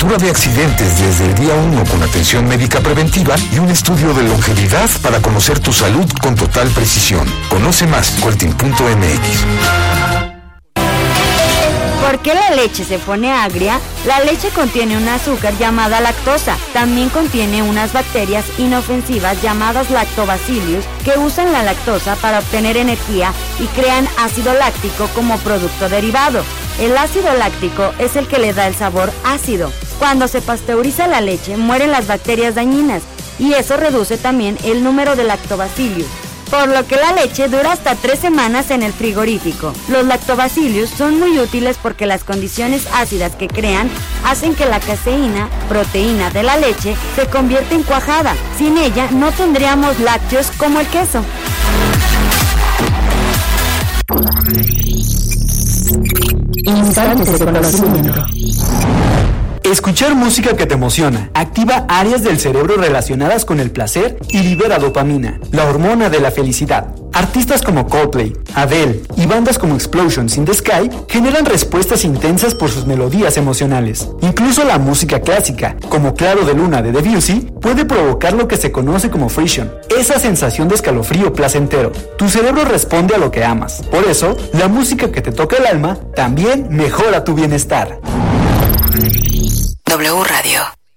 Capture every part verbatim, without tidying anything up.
cobertura de accidentes desde el día uno con atención médica preventiva y un estudio de longevidad para conocer tu salud con total precisión. Conoce más, coltin punto m x. ¿Por qué la leche se pone agria? La leche contiene un azúcar llamada lactosa. También contiene unas bacterias inofensivas llamadas lactobacillus que usan la lactosa para obtener energía y crean ácido láctico como producto derivado. El ácido láctico es el que le da el sabor ácido. Cuando se pasteuriza la leche, mueren las bacterias dañinas y eso reduce también el número de lactobacillus, por lo que la leche dura hasta tres semanas en el frigorífico. Los lactobacillus son muy útiles porque las condiciones ácidas que crean hacen que la caseína, proteína de la leche, se convierta en cuajada. Sin ella no tendríamos lácteos como el queso. Instantes de conocimiento. Escuchar música que te emociona activa áreas del cerebro relacionadas con el placer y libera dopamina, la hormona de la felicidad. Artistas como Coldplay, Adele y bandas como Explosions in the Sky generan respuestas intensas por sus melodías emocionales. Incluso la música clásica, como Claro de Luna de Debussy, puede provocar lo que se conoce como frisson, esa sensación de escalofrío placentero. Tu cerebro responde a lo que amas. Por eso, la música que te toca el alma también mejora tu bienestar. W Radio.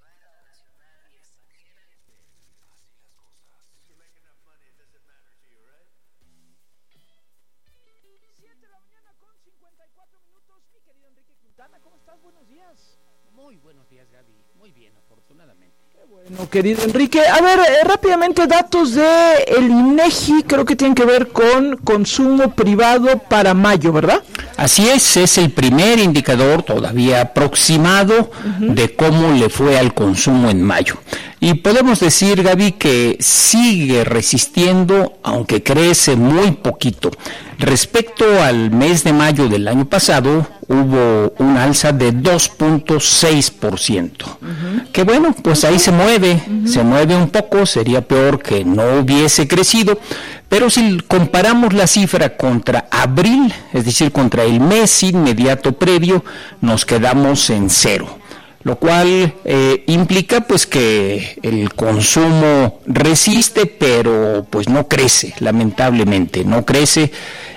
Muy buenos días, Gaby. Muy bien, afortunadamente. Qué bueno, querido Enrique. A ver, eh, rápidamente datos de el INEGI, creo que tienen que ver con consumo privado para mayo, ¿verdad? Así es, es el primer indicador todavía aproximado uh-huh. de cómo le fue al consumo en mayo. Y podemos decir, Gaby, que sigue resistiendo, aunque crece muy poquito. Respecto al mes de mayo del año pasado, hubo un alza de dos punto seis por ciento. Uh-huh. Que bueno, pues ahí se mueve, uh-huh. se mueve un poco, sería peor que no hubiese crecido. Pero si comparamos la cifra contra abril, es decir, contra el mes inmediato previo, nos quedamos en cero. Lo cual eh, implica pues que el consumo resiste, pero pues no crece, lamentablemente, no crece.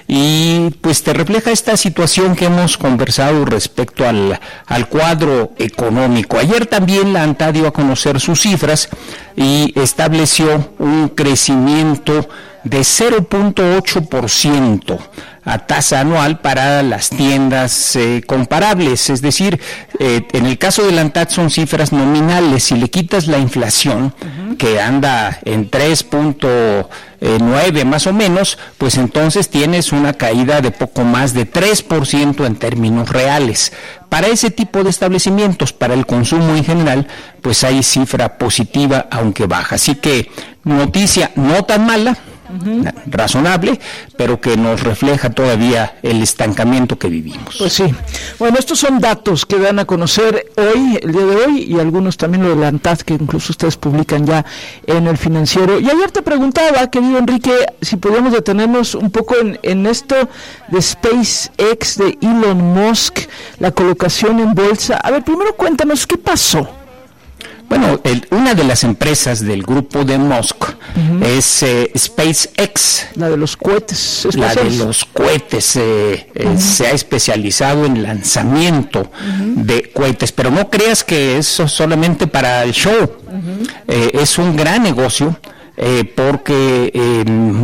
Y pues te refleja esta situación que hemos conversado respecto al, al cuadro económico. Ayer también la ANTAD dio a conocer sus cifras y estableció un crecimiento de cero punto ocho por ciento a tasa anual para las tiendas eh, comparables, es decir, eh, en el caso de la ANTAD son cifras nominales. Si le quitas la inflación, uh-huh. que anda en tres punto nueve más o menos, pues entonces tienes una caída de poco más de tres por ciento en términos reales. Para ese tipo de establecimientos, para el consumo en general, pues hay cifra positiva, aunque baja. Así que noticia no tan mala, Uh-huh. razonable, pero que nos refleja todavía el estancamiento que vivimos. Pues sí. Bueno, estos son datos que dan a conocer hoy, el día de hoy, y algunos también lo de la ANTAD, que incluso ustedes publican ya en el Financiero. Y ayer te preguntaba, querido Enrique, si podíamos detenernos un poco en, en esto de SpaceX, de Elon Musk, la colocación en bolsa. A ver, primero cuéntanos, ¿qué pasó? Bueno, el, una de las empresas del grupo de Musk uh-huh. es eh, SpaceX. La de los cohetes espaciales. La de los cohetes. Eh, uh-huh. eh, se ha especializado en lanzamiento uh-huh. de cohetes. Pero no creas que eso es solamente para el show. Uh-huh. Eh, es un gran negocio eh, porque eh,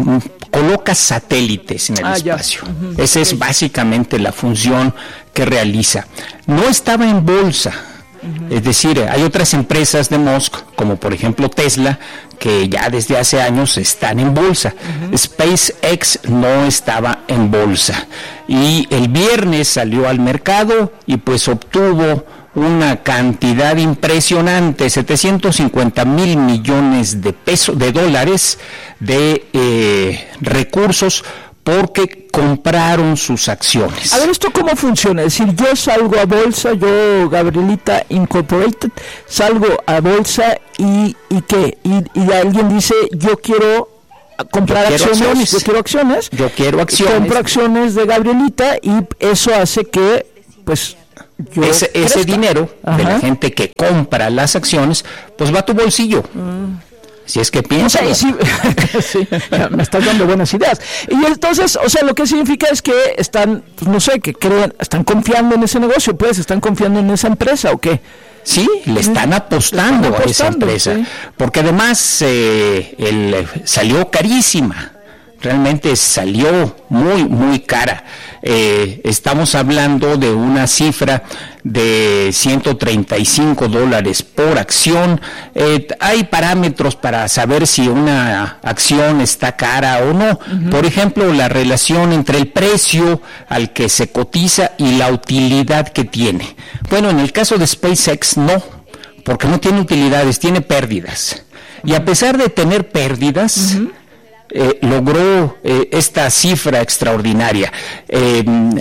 coloca satélites en el ah, espacio. Uh-huh. Esa okay. es básicamente la función que realiza. No estaba en bolsa. Es decir, hay otras empresas de Musk, como por ejemplo Tesla, que ya desde hace años están en bolsa. Uh-huh. SpaceX no estaba en bolsa. Y el viernes salió al mercado y pues obtuvo una cantidad impresionante, setecientos cincuenta mil millones de pesos, de dólares, de eh, recursos, porque compraron sus acciones. A ver, ¿esto cómo funciona? Es decir, yo salgo a bolsa, yo, Gabrielita Incorporated, salgo a bolsa y, ¿y qué? Y, y alguien dice, yo quiero comprar yo quiero acciones, acciones, yo quiero acciones, yo quiero acciones, compro acciones de Gabrielita y eso hace que, pues, ese, ese dinero Ajá. de la gente que compra las acciones, pues va a tu bolsillo. Mm. Si es que piensas. O sea, sí, sí, me estás dando buenas ideas. Y entonces, o sea, lo que significa es que están, pues no sé, que creen, están confiando en ese negocio, pues, están confiando en esa empresa, ¿o qué? Sí, le están apostando, le están apostando a esa empresa, sí. Porque además eh, el, salió carísima. Realmente salió muy, muy cara. Eh, estamos hablando de una cifra de ciento treinta y cinco dólares por acción. Eh, hay parámetros para saber si una acción está cara o no. Uh-huh. Por ejemplo, la relación entre el precio al que se cotiza y la utilidad que tiene. Bueno, en el caso de SpaceX no, porque no tiene utilidades, tiene pérdidas. Y a pesar de tener pérdidas, uh-huh. Eh, logró eh, esta cifra extraordinaria. Eh,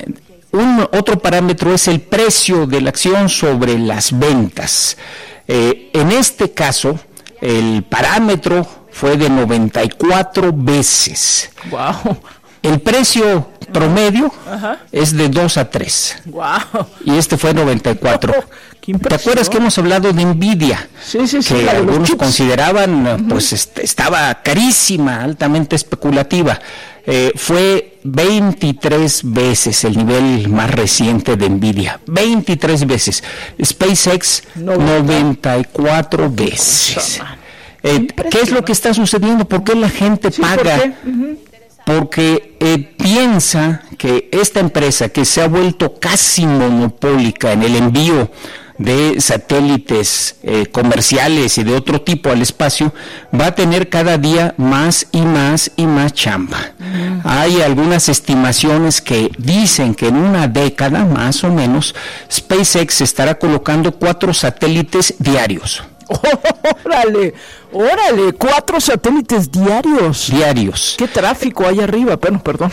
un otro parámetro es el precio de la acción sobre las ventas. Eh, en este caso, el parámetro fue de noventa y cuatro veces. Wow. El precio promedio Ajá. es de dos a tres. Wow. Y este fue noventa y cuatro. Oh, ¿te acuerdas que hemos hablado de Nvidia? Sí, sí, sí. Que algunos consideraban, uh-huh. pues est- estaba carísima, altamente especulativa. Eh, fue veintitrés veces el nivel más reciente de Nvidia. veintitrés veces. SpaceX, noventa y cuatro veces. Eh, ¿Qué es lo que está sucediendo? ¿Por qué la gente sí, paga? ¿Por qué? Uh-huh. Porque eh, piensa que esta empresa que se ha vuelto casi monopólica en el envío de satélites eh, comerciales y de otro tipo al espacio, va a tener cada día más y más y más chamba. Mm. Hay algunas estimaciones que dicen que en una década más o menos SpaceX estará colocando cuatro satélites diarios. ¡Órale! ¡Órale! Cuatro satélites diarios. Diarios. ¿Qué tráfico hay arriba? Bueno, perdón.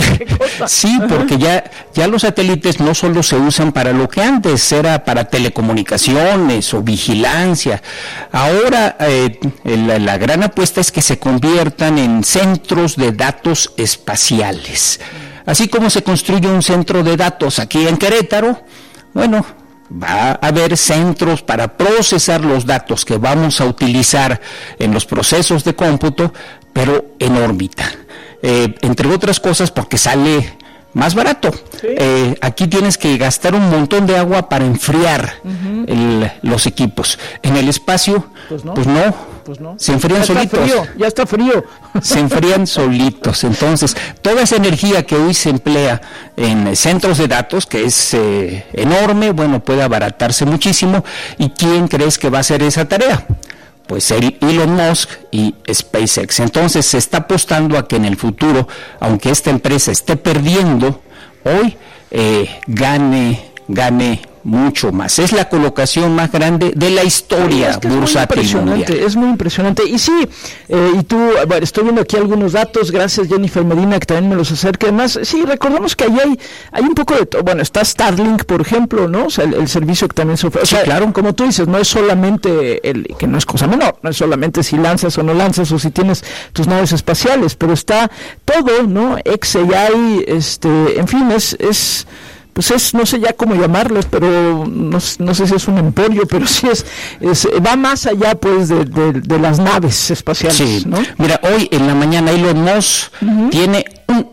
Sí, porque ya, ya los satélites no solo se usan para lo que antes era para telecomunicaciones o vigilancia. Ahora eh, la, la gran apuesta es que se conviertan en centros de datos espaciales. Así como se construye un centro de datos aquí en Querétaro, bueno, va a haber centros para procesar los datos que vamos a utilizar en los procesos de cómputo, pero en órbita. Eh, entre otras cosas porque sale más barato. ¿Sí? Eh, aquí tienes que gastar un montón de agua para enfriar uh-huh. el, los equipos. En el espacio, pues no. Pues no. Pues no. Se enfrían ya solitos. Está frío, ya está frío. Se enfrían solitos. Entonces, toda esa energía que hoy se emplea en centros de datos, que es eh, enorme, bueno, puede abaratarse muchísimo. ¿Y quién crees que va a hacer esa tarea? Pues el Elon Musk y SpaceX. Entonces se está apostando a que en el futuro, aunque esta empresa esté perdiendo, hoy eh, gane, gane mucho más. Es la colocación más grande de la historia es que bursátil es muy mundial. Es muy impresionante. Y sí, eh, y tú, bueno, estoy viendo aquí algunos datos, gracias Jennifer Medina, que también me los acerca. Además, sí, recordemos que ahí hay, hay un poco de todo. Bueno, está Starlink, por ejemplo, ¿no? O sea, el, el servicio que también se ofrece. Sí, o sea, claro. Como tú dices, no es solamente, el que no es cosa menor, no es solamente si lanzas o no lanzas, o si tienes tus naves espaciales, pero está todo, ¿no? X A I, este, en fin, es... es pues es, no sé ya cómo llamarles, pero no, no sé si es un emporio, pero sí es, es va más allá pues de, de, de las naves espaciales, sí. ¿no? Mira, hoy en la mañana Elon Musk uh-huh. tiene un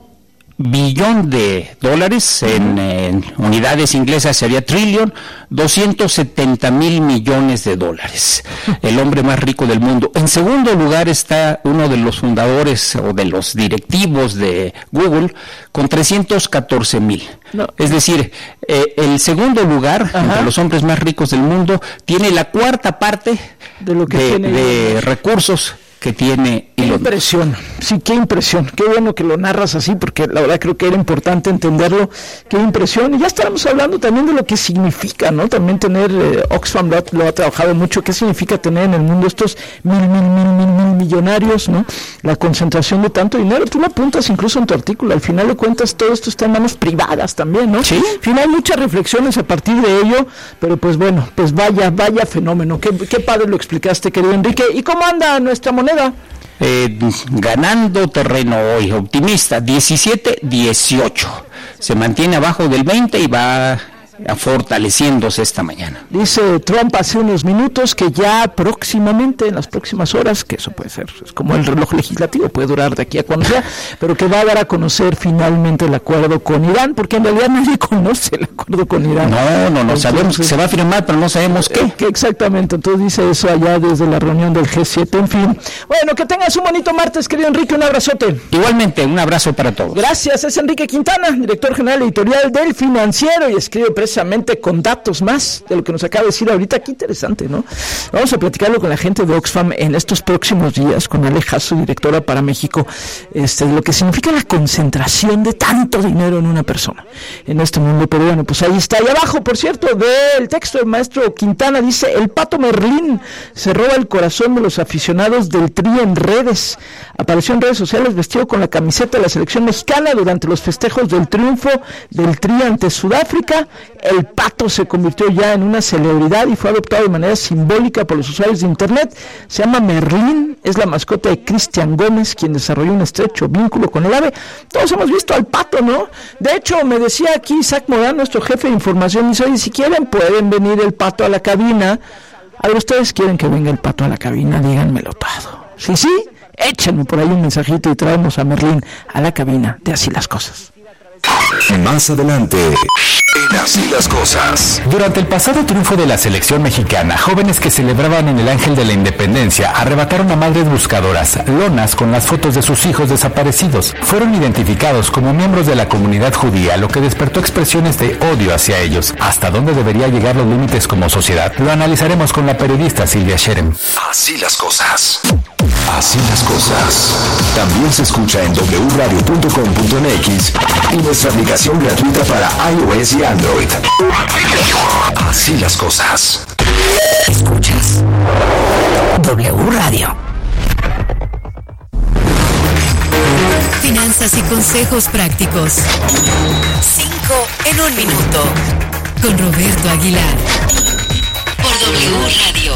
billón de dólares, uh-huh. en, en unidades inglesas sería trillion, doscientos setenta mil millones de dólares, el hombre más rico del mundo. En segundo lugar está uno de los fundadores o de los directivos de Google con trescientos catorce mil. No. Es decir, eh, el segundo lugar Ajá. entre los hombres más ricos del mundo tiene la cuarta parte de, lo que de, tiene de recursos que tiene Elon. Qué impresión, sí, qué impresión, qué bueno que lo narras así, porque la verdad creo que era importante entenderlo, qué impresión, y ya estábamos hablando también de lo que significa, ¿no? También tener, eh, Oxfam lo, lo ha trabajado mucho, qué significa tener en el mundo estos mil, mil, mil, mil, mil millonarios, ¿no? La concentración de tanto dinero, tú lo apuntas incluso en tu artículo, al final de cuentas todo esto está en manos privadas también, ¿no? Sí. Al final hay muchas reflexiones a partir de ello, pero pues bueno, pues vaya, vaya fenómeno, qué, qué padre lo explicaste, querido Enrique. ¿Y cómo anda nuestra moneda? Eh, ganando terreno hoy, optimista, diecisiete dieciocho, se mantiene abajo del veinte y va fortaleciéndose esta mañana. Dice Trump hace unos minutos que ya próximamente, en las próximas horas, que eso puede ser, es como el reloj legislativo, puede durar de aquí a cuando sea, pero que va a dar a conocer finalmente el acuerdo con Irán, porque en realidad nadie conoce el acuerdo con Irán. No, no, no, entonces, sabemos que se va a firmar, pero no sabemos qué. Que exactamente, entonces dice eso allá desde la reunión del G siete, en fin. Bueno, que tengas un bonito martes, querido Enrique, un abrazote. Igualmente, un abrazo para todos. Gracias, es Enrique Quintana, director general editorial del Financiero, y escribe precisamente con datos más de lo que nos acaba de decir ahorita. Qué interesante, ¿no? Vamos a platicarlo con la gente de Oxfam en estos próximos días, con Ale Jasso, directora para México, este, de lo que significa la concentración de tanto dinero en una persona en este mundo. Pero bueno, pues ahí está. Y abajo, por cierto, del texto del maestro Quintana, dice: el Pato Merlín se roba el corazón de los aficionados del Tri en redes. Apareció en redes sociales vestido con la camiseta de la selección mexicana durante los festejos del triunfo del Tri ante Sudáfrica. El Pato se convirtió ya en una celebridad y fue adoptado de manera simbólica por los usuarios de internet. Se llama Merlín, es la mascota de Cristian Gómez, quien desarrolló un estrecho vínculo con el ave. Todos hemos visto al Pato, ¿no? De hecho, me decía aquí Isaac Morán, nuestro jefe de información, dice: oye, si quieren pueden venir el Pato a la cabina. A ver, ¿ustedes quieren que venga el Pato a la cabina? Díganmelo todo. Sí, sí, échenme por ahí un mensajito y traemos a Merlín a la cabina de Así las Cosas. Más adelante, en Así las Cosas. Durante el pasado triunfo de la selección mexicana, jóvenes que celebraban en el Ángel de la Independencia arrebataron a madres buscadoras lonas con las fotos de sus hijos desaparecidos. Fueron identificados como miembros de la comunidad judía, lo que despertó expresiones de odio hacia ellos. ¿Hasta dónde debería llegar los límites como sociedad? Lo analizaremos con la periodista Silvia Sherem. Así las Cosas. Así las Cosas. También se escucha en doble u radio punto com punto m x y nuestra aplicación gratuita para iOS y Android. Así las Cosas. Escuchas W Radio. Finanzas y consejos prácticos. Cinco en un minuto. Con Roberto Aguilar. Por W Radio.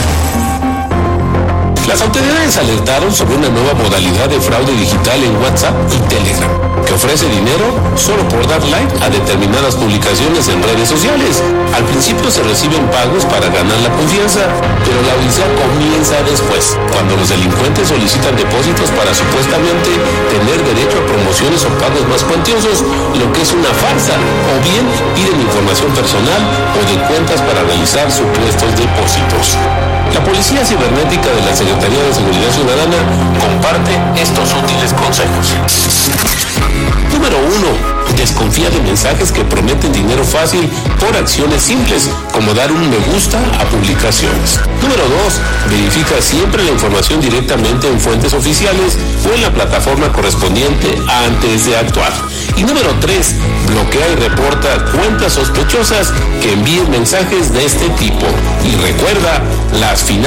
Las autoridades alertaron sobre una nueva modalidad de fraude digital en WhatsApp y Telegram, que ofrece dinero solo por dar like a determinadas publicaciones en redes sociales. Al principio se reciben pagos para ganar la confianza, pero la odisea comienza después, cuando los delincuentes solicitan depósitos para supuestamente tener derecho a promociones o pagos más cuantiosos, lo que es una farsa, o bien piden información personal o de cuentas para realizar supuestos depósitos. La Policía Cibernética de la Secretaría de Seguridad Ciudadana comparte estos útiles consejos. Número uno. Desconfía de mensajes que prometen dinero fácil por acciones simples, como dar un me gusta a publicaciones. Número dos. Verifica siempre la información directamente en fuentes oficiales o en la plataforma correspondiente antes de actuar. Y número tres. Bloquea y reporta cuentas sospechosas que envíen mensajes de este tipo. Y recuerda, las finanzas